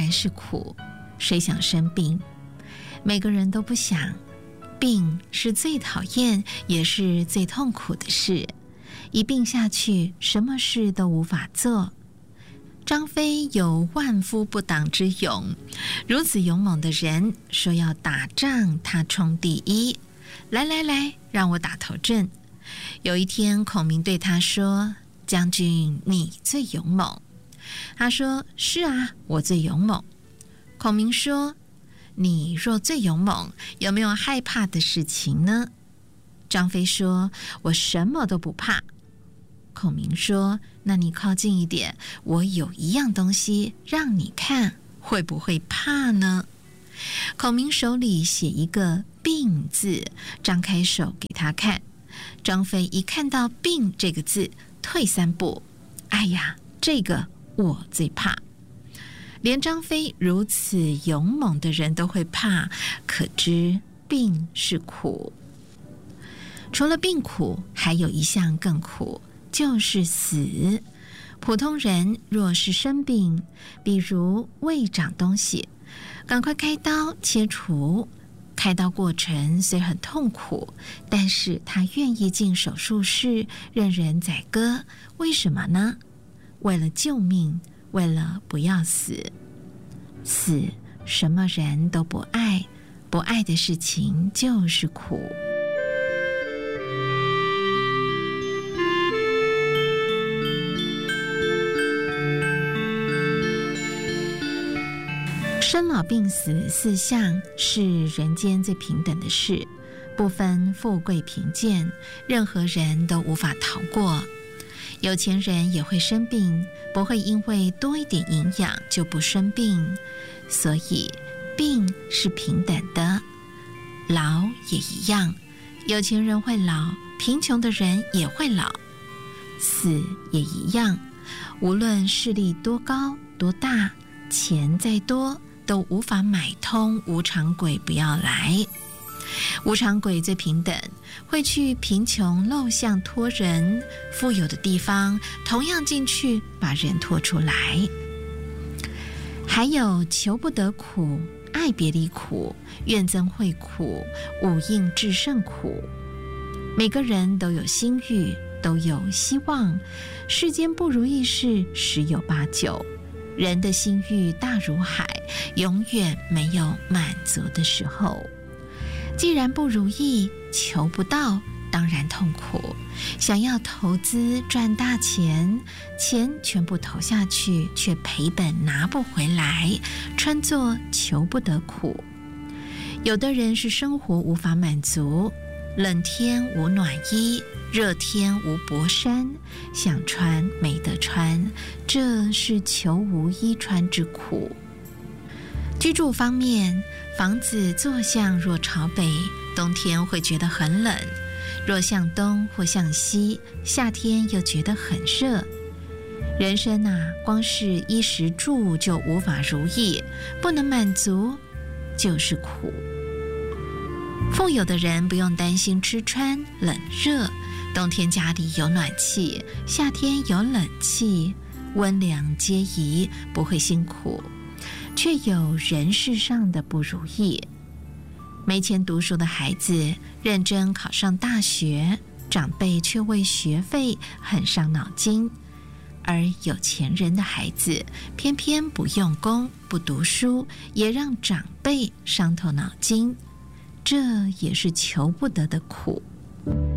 然是苦，谁想生病？每个人都不想，病是最讨厌也是最痛苦的事，一病下去，什么事都无法做。张飞有万夫不挡之勇，如此勇猛的人，说要打仗，他冲第一。来，让我打头阵。有一天，孔明对他说：“将军，你最勇猛。”他说：“是啊，我最勇猛。”孔明说：“你若最勇猛，有没有害怕的事情呢？”张飞说：“我什么都不怕。”孔明说：“那你靠近一点，我有一样东西让你看，会不会怕呢？”孔明手里写一个病字，张开手给他看。张飞一看到病这个字，退3步。哎呀，这个我最怕。连张飞如此勇猛的人都会怕，可知病是苦。除了病苦，还有一项更苦，就是死。普通人若是生病，比如胃长东西，赶快开刀切除。开刀过程虽很痛苦，但是他愿意进手术室，任人宰割。为什么呢？为了救命，为了不要死。死，什么人都不爱，不爱的事情就是苦。生老病死4项是人间最平等的事，不分富贵贫贱，任何人都无法逃过。有钱人也会生病，不会因为多一点营养就不生病，所以病是平等的。老也一样，有钱人会老，贫穷的人也会老。死也一样，无论势力多高多大，钱再多都无法买通无常鬼不要来。无常鬼最平等，会去贫穷陋巷拖人，富有的地方同样进去把人拖出来。还有求不得苦、爱别离苦、怨憎会苦、五应至胜苦。每个人都有心欲，都有希望，世间不如意事十有八九。人的心欲大如海，永远没有满足的时候。既然不如意，求不到，当然痛苦。想要投资赚大钱，钱全部投下去，却赔本拿不回来，称作求不得苦。有的人是生活无法满足，冷天无暖衣，热天无薄衫，想穿没得穿，这是求无衣穿之苦。居住方面，房子坐向若朝北，冬天会觉得很冷；若向东或向西，夏天又觉得很热。人生啊，光是衣食住就无法如意，不能满足就是苦。富有的人不用担心吃穿冷热，冬天家里有暖气，夏天有冷气，温凉皆宜，不会辛苦。却有人世上的不如意。没钱读书的孩子认真考上大学，长辈却为学费很伤脑筋；而有钱人的孩子偏偏不用功不读书，也让长辈伤透脑筋，这也是求不得的苦。